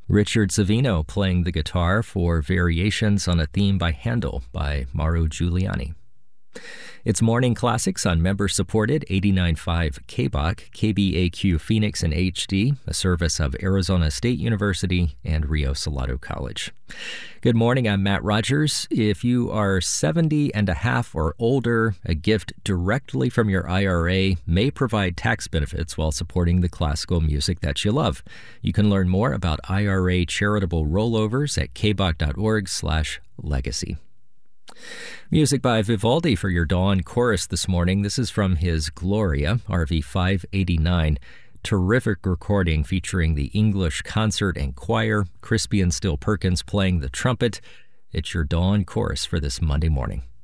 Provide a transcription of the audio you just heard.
Richard Savino playing the guitar for Variations on a Theme by Handel by Mauro Giuliani. It's Morning Classics on member-supported 89.5 KBOC, KBAQ Phoenix in HD, a service of Arizona State University and Rio Salado College. Good morning, I'm Matt Rogers. If you are 70 and a half or older, a gift directly from your IRA may provide tax benefits while supporting the classical music that you love. You can learn more about IRA charitable rollovers at kboc.org/legacy. Music by Vivaldi for your dawn chorus this morning. This is from his Gloria, RV 589. Terrific recording featuring the English Concert and Choir, Crispian Still Perkins playing the trumpet. It's your dawn chorus for this Monday morning.